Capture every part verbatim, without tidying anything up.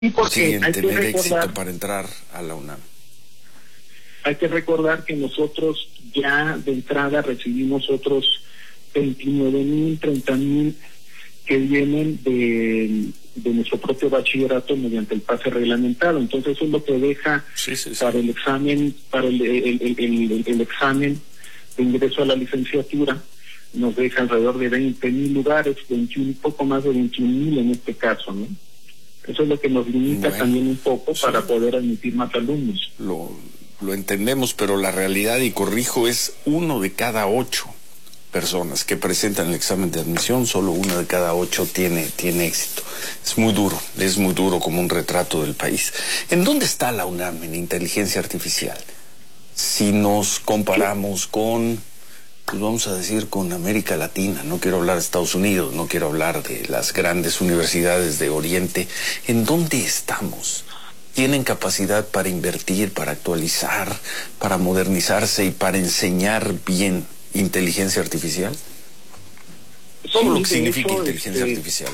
porque hay que tener recordar, éxito para entrar a la UNAM. Hay que recordar que nosotros ya de entrada recibimos otros veintinueve mil, treinta mil que vienen de, de nuestro propio bachillerato mediante el pase reglamentado. Entonces eso es lo que deja sí, sí, sí. para el examen, para el, el, el, el, el examen de ingreso a la licenciatura, nos deja alrededor de veinte mil lugares, veintiuno, poco más de veintiún mil en este caso, ¿no? Eso es lo que nos limita bueno, también un poco sí. para poder admitir más alumnos. Lo, lo entendemos, pero la realidad, y corrijo, es uno de cada ocho personas que presentan el examen de admisión, solo una de cada ocho tiene, tiene éxito. Es muy duro, es muy duro como un retrato del país. ¿En dónde está la UNAM en inteligencia artificial? Si nos comparamos con, pues vamos a decir, con América Latina, no quiero hablar de Estados Unidos, no quiero hablar de las grandes universidades de Oriente, ¿en dónde estamos? ¿Tienen capacidad para invertir, para actualizar, para modernizarse y para enseñar bien inteligencia artificial? Todo sí, lo que significa hecho, inteligencia este, artificial.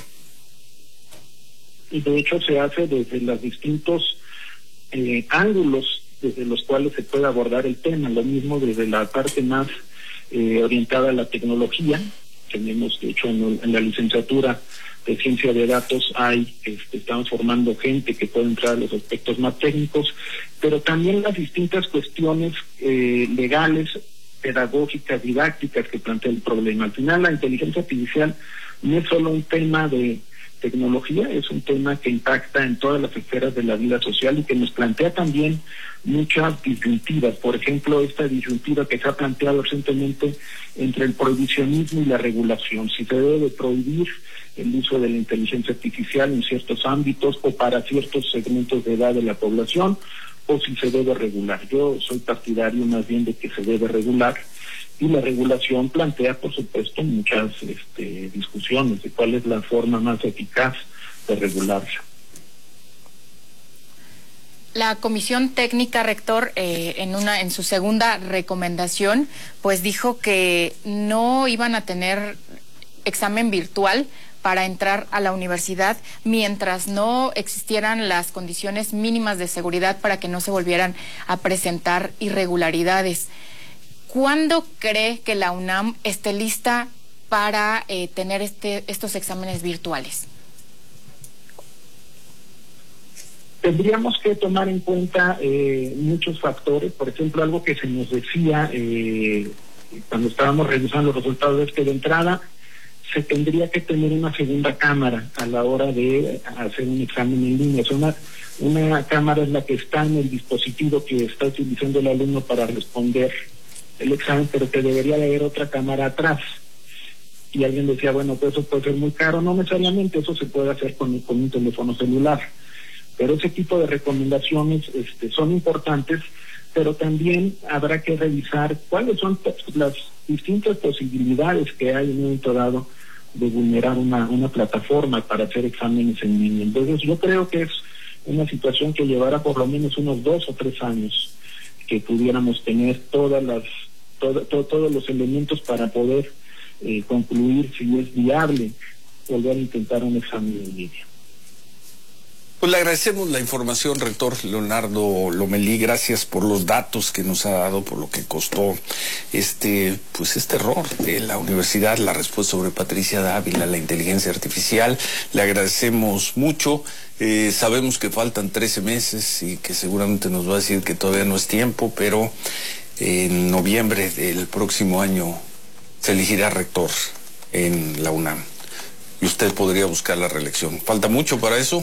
Y de hecho se hace desde los distintos eh, ángulos desde los cuales se puede abordar el tema, lo mismo desde la parte más eh, orientada a la tecnología. Tenemos, de hecho, en, en la licenciatura de ciencia de datos hay, este, están formando gente que puede entrar a los aspectos más técnicos, pero también las distintas cuestiones eh, legales, pedagógicas, didácticas que plantea el problema. Al final la inteligencia artificial no es solo un tema de tecnología, es un tema que impacta en todas las esferas de la vida social y que nos plantea también muchas disyuntivas. Por ejemplo, esta disyuntiva que se ha planteado recientemente entre el prohibicionismo y la regulación. Si se debe de prohibir el uso de la inteligencia artificial en ciertos ámbitos o para ciertos segmentos de edad de la población, o si se debe regular. Yo soy partidario más bien de que se debe regular, y la regulación plantea, por supuesto, muchas este, discusiones de cuál es la forma más eficaz de regularla. La Comisión Técnica, rector, eh, en una en su segunda recomendación, pues dijo que no iban a tener examen virtual para entrar a la universidad mientras no existieran las condiciones mínimas de seguridad para que no se volvieran a presentar irregularidades. ¿Cuándo cree que la UNAM esté lista para eh, tener este, estos exámenes virtuales? Tendríamos que tomar en cuenta eh, muchos factores. Por ejemplo, algo que se nos decía eh, cuando estábamos revisando los resultados es que de entrada se tendría que tener una segunda cámara a la hora de hacer un examen en línea. O sea, una, una cámara es la que está en el dispositivo que está utilizando el alumno para responder el examen, pero que debería de haber otra cámara atrás. Y alguien decía, bueno, pues eso puede ser muy caro. No necesariamente, eso se puede hacer con, con un teléfono celular. Pero ese tipo de recomendaciones este, son importantes, pero también habrá que revisar cuáles son las distintas posibilidades que hay en un momento dado de vulnerar una, una plataforma para hacer exámenes en línea. Entonces yo creo que es una situación que llevará por lo menos unos dos o tres años que pudiéramos tener todas las todo, todo, todos los elementos para poder eh, concluir si es viable volver a intentar un examen en línea. Pues le agradecemos la información, rector Leonardo Lomelí, gracias por los datos que nos ha dado, por lo que costó este, pues este error de la universidad, la respuesta sobre Patricia Dávila, la inteligencia artificial. Le agradecemos mucho, eh, sabemos que faltan trece meses y que seguramente nos va a decir que todavía no es tiempo, pero en noviembre del próximo año se elegirá rector en la UNAM y usted podría buscar la reelección. ¿Falta mucho para eso?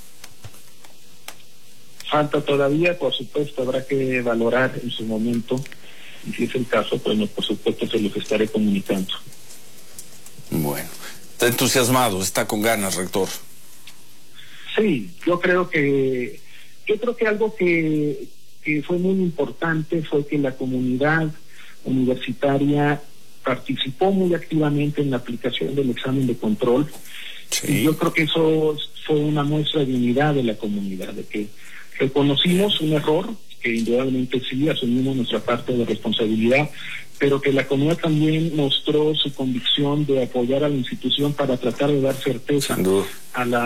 Falta todavía, por supuesto, habrá que valorar en su momento, y si es el caso, pues no, por supuesto se los estaré comunicando. Bueno, está entusiasmado, está con ganas, rector. Sí, yo creo que, yo creo que algo que, que fue muy importante fue que la comunidad universitaria participó muy activamente en la aplicación del examen de control. Sí. Y yo creo que eso fue una muestra de unidad de la comunidad, de que reconocimos un error, que indudablemente sí, asumimos nuestra parte de responsabilidad, pero que la comunidad también mostró su convicción de apoyar a la institución para tratar de dar certeza a las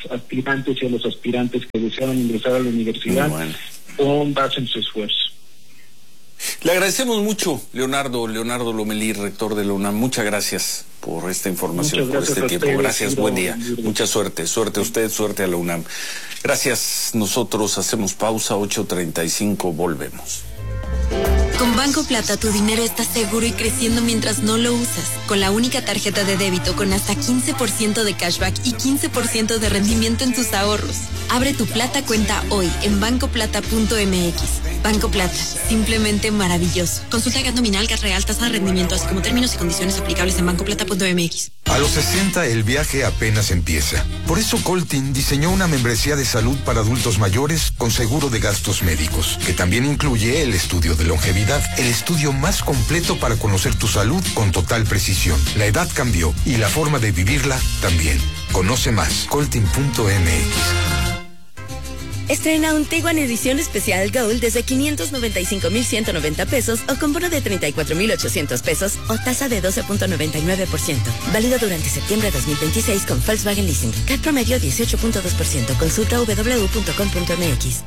aspirantes y a los aspirantes que deseaban ingresar a la universidad bueno. con base en su esfuerzo. Le agradecemos mucho, Leonardo, Leonardo Lomelí, rector de la UNAM. Muchas gracias por esta información, por este tiempo. Ustedes, gracias, buen día. Mucha suerte, suerte a usted, suerte a la UNAM. Gracias, nosotros hacemos pausa, ocho treinta y cinco, volvemos. Con Banco Plata tu dinero está seguro y creciendo mientras no lo usas. Con la única tarjeta de débito con hasta quince por ciento de cashback y quince por ciento de rendimiento en tus ahorros. Abre tu Plata cuenta hoy en banco plata punto m x. Banco Plata, simplemente maravilloso. Consulta gas nominal, gas real, tasa de rendimiento, así como términos y condiciones aplicables en banco plata punto m x. A los sesenta el viaje apenas empieza. Por eso Coltin diseñó una membresía de salud para adultos mayores con seguro de gastos médicos, que también incluye el estudio de longevidad, el estudio más completo para conocer tu salud con total precisión. La edad cambió y la forma de vivirla también. Conoce más, coltin punto m x. Estrena un Tiguan edición especial Gold desde quinientos noventa y cinco mil ciento noventa pesos o con bono de treinta y cuatro mil ochocientos pesos o tasa de doce punto noventa y nueve por ciento. Válido durante septiembre de dos mil veintiséis con Volkswagen Leasing. C A T promedio dieciocho punto dos por ciento. Consulta doble u doble u doble u punto com punto m x.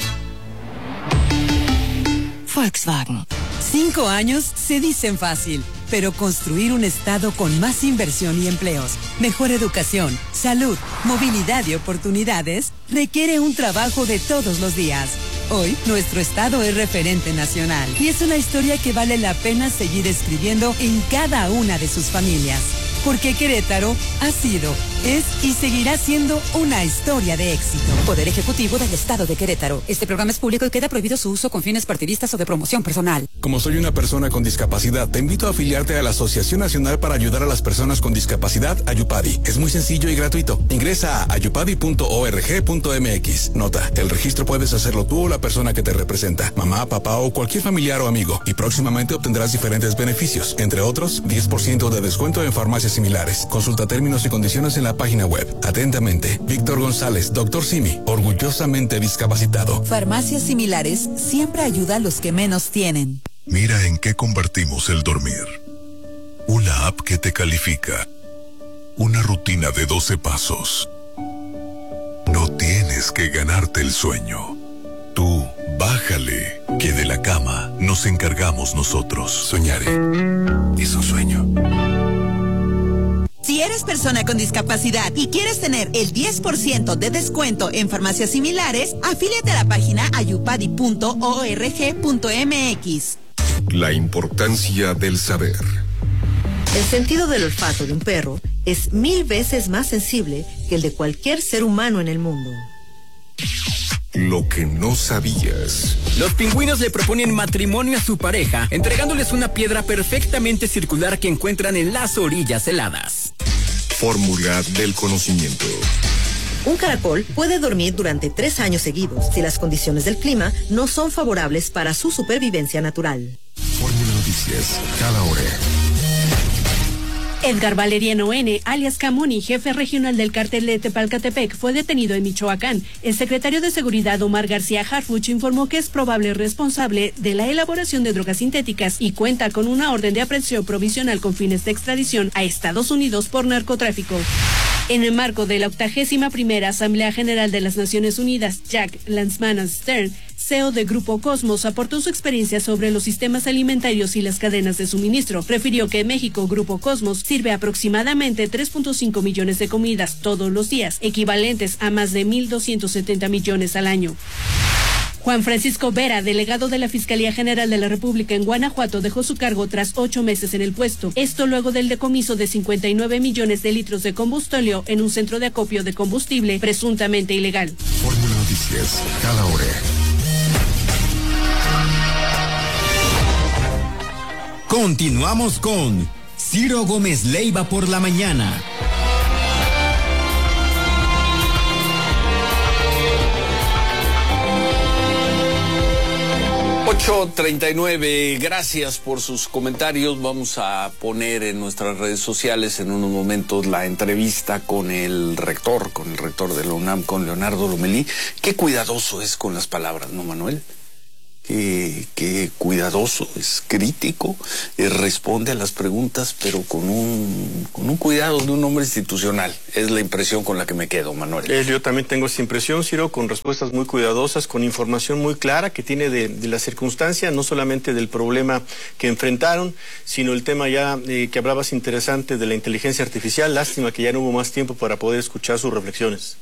Volkswagen. Cinco años se dicen fácil, pero construir un estado con más inversión y empleos, mejor educación, salud, movilidad y oportunidades requiere un trabajo de todos los días. Hoy, nuestro estado es referente nacional y es una historia que vale la pena seguir escribiendo en cada una de sus familias. Porque Querétaro ha sido, es y seguirá siendo una historia de éxito. Poder Ejecutivo del Estado de Querétaro. Este programa es público y queda prohibido su uso con fines partidistas o de promoción personal. Como soy una persona con discapacidad, te invito a afiliarte a la Asociación Nacional para Ayudar a las Personas con Discapacidad, Ayupadi. Es muy sencillo y gratuito. Ingresa a ayupadi punto org punto m x. Nota, el registro puedes hacerlo tú o la persona que te representa, mamá, papá o cualquier familiar o amigo. Y próximamente obtendrás diferentes beneficios, entre otros, diez por ciento de descuento en farmacias similares. Consulta términos y condiciones en la página web. Atentamente, Víctor González, doctor Simi, orgullosamente discapacitado. Farmacias similares siempre ayuda a los que menos tienen. Mira en qué convertimos el dormir. Una app que te califica. Una rutina de doce pasos. No tienes que ganarte el sueño. Tú, bájale, que de la cama nos encargamos nosotros. Soñaré. Es un sueño. Si eres persona con discapacidad y quieres tener el diez por ciento de descuento en farmacias similares, afíliate a la página ayupadi punto org punto m x. La importancia del saber. El sentido del olfato de un perro es mil veces más sensible que el de cualquier ser humano en el mundo. Lo que no sabías. Los pingüinos le proponen matrimonio a su pareja, entregándoles una piedra perfectamente circular que encuentran en las orillas heladas. Fórmula del conocimiento. Un caracol puede dormir durante tres años seguidos si las condiciones del clima no son favorables para su supervivencia natural. Fórmula Noticias, cada hora. Edgar Valeriano N., alias Camoni, jefe regional del cártel de Tepalcatepec, fue detenido en Michoacán. El secretario de Seguridad, Omar García Harfuch, informó que es probable responsable de la elaboración de drogas sintéticas y cuenta con una orden de aprehensión provisional con fines de extradición a Estados Unidos por narcotráfico. En el marco de la octagésima primera Asamblea General de las Naciones Unidas, Jack Lanzmann Stern, C E O de Grupo Cosmos, aportó su experiencia sobre los sistemas alimentarios y las cadenas de suministro. Refirió que en México, Grupo Cosmos sirve aproximadamente tres punto cinco millones de comidas todos los días, equivalentes a más de mil doscientos setenta millones al año. Juan Francisco Vera, delegado de la Fiscalía General de la República en Guanajuato, dejó su cargo tras ocho meses en el puesto. Esto luego del decomiso de cincuenta y nueve millones de litros de combustóleo en un centro de acopio de combustible presuntamente ilegal. Fórmula Noticias, cada hora. Continuamos con Ciro Gómez Leiva por la mañana. ocho treinta y nueve, gracias por sus comentarios. Vamos a poner en nuestras redes sociales en unos momentos la entrevista con el rector, con el rector de la UNAM, con Leonardo Lomelí. Qué cuidadoso es con las palabras, ¿no, Manuel? que, que cuidadoso, es crítico, eh, responde a las preguntas, pero con un, con un cuidado de un hombre institucional. Es la impresión con la que me quedo, Manuel. Eh, yo también tengo esa impresión, Ciro, con respuestas muy cuidadosas, con información muy clara que tiene de, de la circunstancia, no solamente del problema que enfrentaron, sino el tema ya eh, que hablabas interesante de la inteligencia artificial. Lástima que ya no hubo más tiempo para poder escuchar sus reflexiones.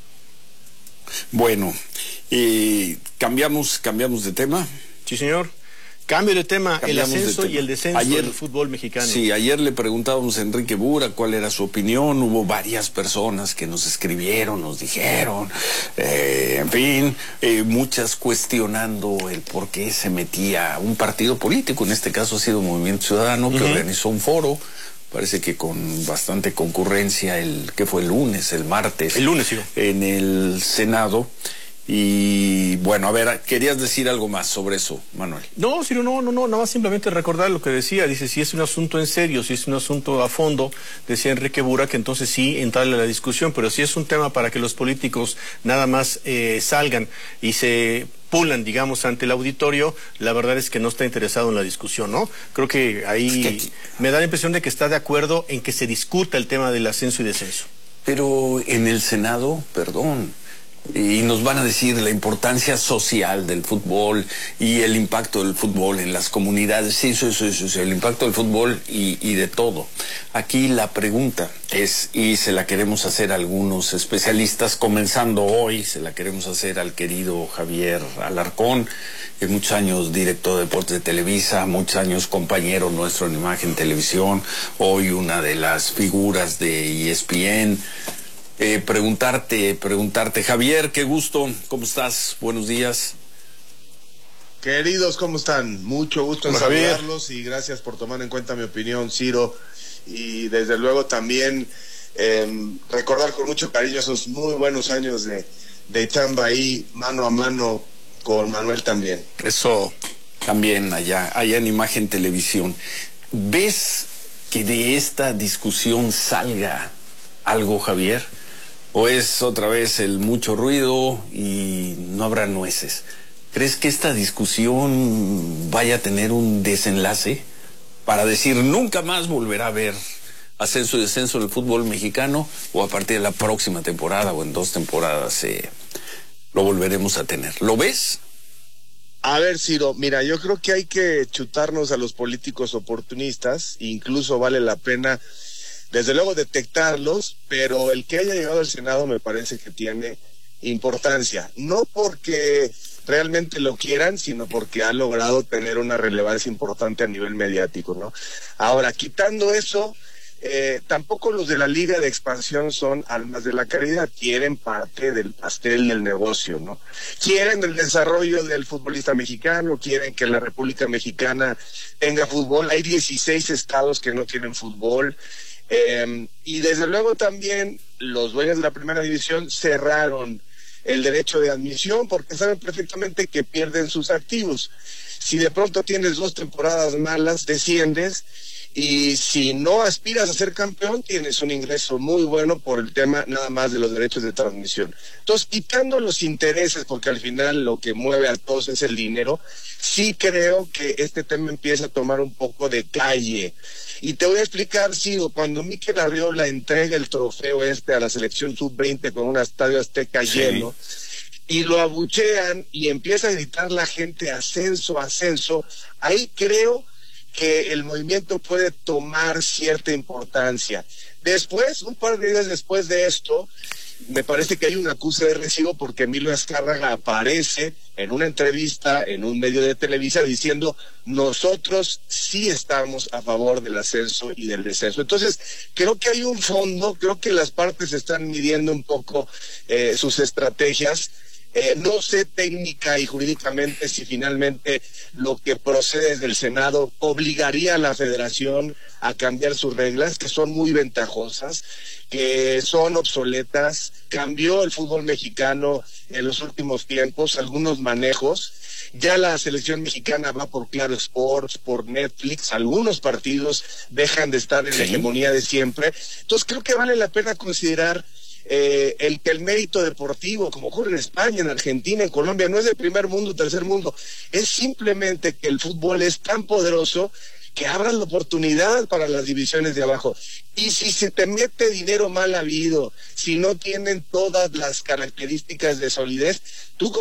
Bueno, eh, cambiamos, cambiamos de tema. Sí, señor. Cambio de tema, Cambiamos el ascenso de tema. y el descenso Ayer, del fútbol mexicano. Sí, ayer le preguntábamos a Enrique Bura cuál era su opinión. Hubo varias personas que nos escribieron, nos dijeron, eh, en fin, eh, muchas cuestionando el por qué se metía un partido político. En este caso ha sido Movimiento Ciudadano, que uh-huh. organizó un foro. Parece que con bastante concurrencia, el que fue el lunes, el martes. El lunes, sí. En el Senado. Y bueno, a ver, ¿querías decir algo más sobre eso, Manuel? No, Ciro, no, no, no, nada más simplemente recordar lo que decía. Dice, si es un asunto en serio, si es un asunto a fondo, decía Enrique Bura, que entonces sí, entrarle a la discusión, pero si es un tema para que los políticos nada más eh, salgan y se pulan, digamos, ante el auditorio, la verdad es que no está interesado en la discusión, ¿no? Creo que ahí es que me da la impresión de que está de acuerdo en que se discuta el tema del ascenso y descenso. Pero en el Senado, perdón, y nos van a decir la importancia social del fútbol y el impacto del fútbol en las comunidades, sí, eso, eso, eso, eso el impacto del fútbol y, y de todo. Aquí la pregunta es, y se la queremos hacer a algunos especialistas, comenzando hoy, se la queremos hacer al querido Javier Alarcón, que muchos años director de deportes de Televisa, muchos años compañero nuestro en Imagen Televisión, hoy una de las figuras de E S P N. Eh, preguntarte, preguntarte, Javier, qué gusto, ¿cómo estás? Buenos días. Queridos, ¿cómo están? Mucho gusto en saludarlos y gracias por tomar en cuenta mi opinión, Ciro, y desde luego también eh, recordar con mucho cariño esos muy buenos años de, de chamba ahí, mano a mano con Manuel también. Eso, también allá, allá en Imagen Televisión. ¿Ves que de esta discusión salga algo, Javier? ¿O es otra vez el mucho ruido y no habrá nueces? ¿Crees que esta discusión vaya a tener un desenlace para decir nunca más volverá a haber ascenso y descenso del fútbol mexicano, o a partir de la próxima temporada o en dos temporadas eh, lo volveremos a tener? ¿Lo ves? A ver, Ciro, mira, yo creo que hay que chutarnos a los políticos oportunistas, incluso vale la pena desde luego detectarlos, pero el que haya llegado al Senado me parece que tiene importancia, no porque realmente lo quieran, sino porque ha logrado tener una relevancia importante a nivel mediático, ¿no? Ahora, quitando eso, eh, tampoco los de la Liga de Expansión son almas de la caridad, quieren parte del pastel del negocio, ¿no? Quieren el desarrollo del futbolista mexicano, quieren que la República Mexicana tenga fútbol, hay dieciséis estados que no tienen fútbol. Eh, y desde luego también los dueños de la primera división cerraron el derecho de admisión porque saben perfectamente que pierden sus activos. Si de pronto tienes dos temporadas malas, desciendes, y si no aspiras a ser campeón, tienes un ingreso muy bueno por el tema nada más de los derechos de transmisión. Entonces, quitando los intereses, porque al final lo que mueve a todos es el dinero, sí creo que este tema empieza a tomar un poco de calle. Y te voy a explicar, Ciro, cuando Mikel Arriola entrega el trofeo este a la selección sub veinte con un estadio Azteca sí. lleno, y lo abuchean y empieza a gritar la gente ascenso, ascenso, ahí creo que el movimiento puede tomar cierta importancia. Después, un par de días después de esto, me parece que hay una acusa de recibo porque Emilio Azcárraga aparece en una entrevista en un medio de Televisa diciendo nosotros sí estamos a favor del ascenso y del descenso. Entonces, creo que hay un fondo, creo que las partes están midiendo un poco eh, sus estrategias. Eh, no sé técnica y jurídicamente si finalmente lo que procede del Senado obligaría a la Federación a cambiar sus reglas, que son muy ventajosas, que son obsoletas. Cambió el fútbol mexicano en los últimos tiempos, algunos manejos. Ya la selección mexicana va por Claro Sports, por Netflix, algunos partidos dejan de estar en sí. la hegemonía de siempre. Entonces creo que vale la pena considerar eh, el que el mérito deportivo, como ocurre en España, en Argentina, en Colombia, no es de primer mundo, tercer mundo, es simplemente que el fútbol es tan poderoso que abran la oportunidad para las divisiones de abajo. Y si se te mete dinero mal habido, si no tienen todas las características de solidez, tú